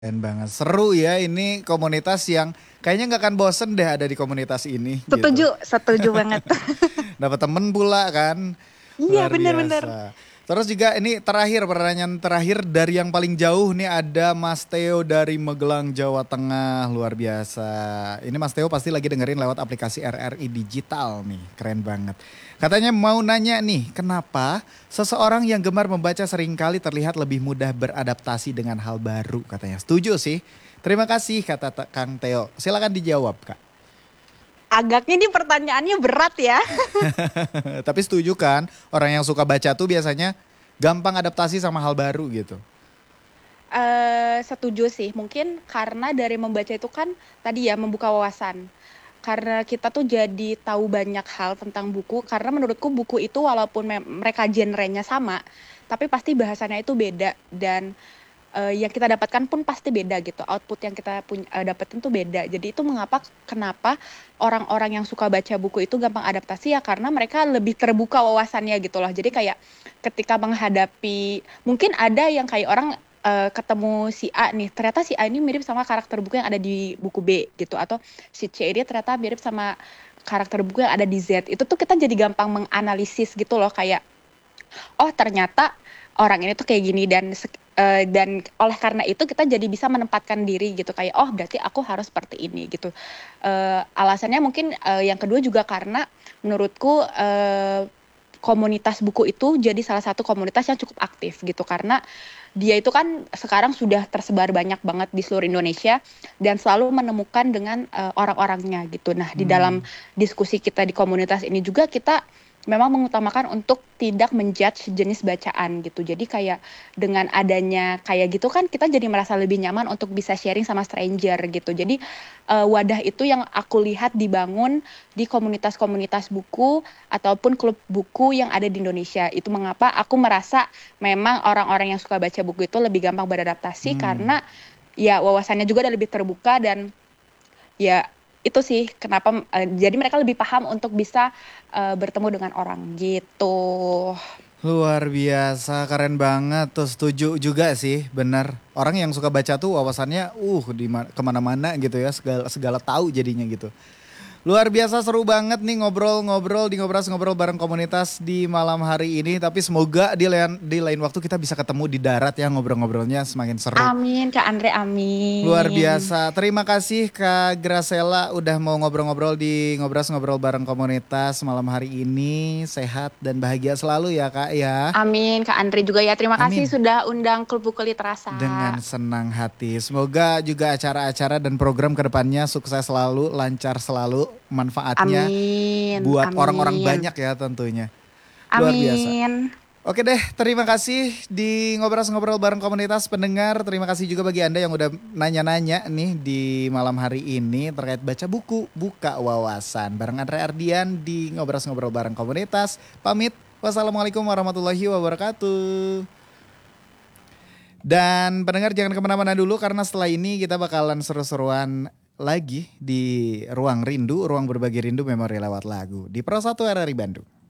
Keren banget. Seru ya ini komunitas yang kayaknya nggak akan bosen deh ada di komunitas ini gitu. Setuju, setuju banget. Dapat temen pula kan. Iya, Luar benar-benar. biasa. Terus juga ini terakhir pertanyaan terakhir dari yang paling jauh nih ada Mas Theo dari Magelang Jawa Tengah. Luar biasa. Ini Mas Theo pasti lagi dengerin lewat aplikasi RRI Digital nih. Keren banget. Katanya mau nanya nih, kenapa seseorang yang gemar membaca seringkali terlihat lebih mudah beradaptasi dengan hal baru katanya. Setuju sih. Terima kasih kata Kang Theo. Silakan dijawab Kak. Agaknya ini pertanyaannya berat ya. Tapi setuju kan orang yang suka baca tuh biasanya gampang adaptasi sama hal baru gitu. Setuju sih. Mungkin karena dari membaca itu kan tadi ya membuka wawasan. Karena kita tuh jadi tahu banyak hal tentang buku. Karena menurutku buku itu walaupun mereka genrenya sama, tapi pasti bahasanya itu beda dan yang kita dapatkan pun pasti beda gitu. Output yang kita punya dapetin tuh beda. Jadi itu kenapa orang-orang yang suka baca buku itu gampang adaptasi ya karena mereka lebih terbuka wawasannya gitu loh. Jadi kayak ketika menghadapi mungkin ada yang kayak orang ketemu si A nih, ternyata si A ini mirip sama karakter buku yang ada di buku B gitu atau si C ini ternyata mirip sama karakter buku yang ada di Z. Itu tuh kita jadi gampang menganalisis gitu loh kayak oh ternyata orang ini tuh kayak gini dan oleh karena itu kita jadi bisa menempatkan diri gitu kayak oh berarti aku harus seperti ini gitu. Alasannya mungkin yang kedua juga karena menurutku komunitas buku itu jadi salah satu komunitas yang cukup aktif gitu karena dia itu kan sekarang sudah tersebar banyak banget di seluruh Indonesia dan selalu menemukan dengan orang-orangnya gitu. Nah, di dalam Hmm. diskusi kita di komunitas ini juga kita memang mengutamakan untuk tidak menjudge jenis bacaan gitu. Jadi kayak dengan adanya kayak gitu kan kita jadi merasa lebih nyaman untuk bisa sharing sama stranger gitu. Jadi wadah itu yang aku lihat dibangun di komunitas-komunitas buku ataupun klub buku yang ada di Indonesia. Itu mengapa aku merasa memang orang-orang yang suka baca buku itu lebih gampang beradaptasi Hmm. karena ya wawasannya juga udah lebih terbuka dan ya itu sih kenapa jadi mereka lebih paham untuk bisa bertemu dengan orang gitu. Luar biasa, keren banget. Tuh setuju juga sih, bener. Orang yang suka baca tuh wawasannya kemana-mana gitu ya, segala segala tahu jadinya gitu. Luar biasa seru banget nih ngobrol-ngobrol di ngobrol-ngobrol bareng komunitas di malam hari ini. Tapi semoga di lain waktu kita bisa ketemu di darat ya ngobrol-ngobrolnya semakin seru. Amin Kak Andre, Luar amin. biasa. Terima kasih Kak Gracela udah mau ngobrol-ngobrol di ngobrol-ngobrol bareng komunitas malam hari ini. Sehat dan bahagia selalu ya Kak ya. Amin Kak Andre juga ya. Terima kasih Amin. sudah undang klub buku Literasa. Dengan senang hati. Semoga juga acara-acara dan program kedepannya sukses selalu, lancar selalu, manfaatnya Amin, buat orang-orang amin, banyak ya tentunya. Luar biasa. amin. Oke deh, terima kasih di ngobrol-ngobrol bareng komunitas pendengar. Terima kasih juga bagi Anda yang udah nanya-nanya nih di malam hari ini terkait baca buku, buka wawasan. Bareng Andre Ardian di ngobrol-ngobrol bareng komunitas. Pamit. Wassalamualaikum warahmatullahi wabarakatuh. Dan pendengar jangan kemana-mana dulu karena setelah ini kita bakalan seru-seruan lagi di Ruang Rindu, Ruang Berbagi Rindu Memori lewat lagu di Pro 1 RRI Bandung.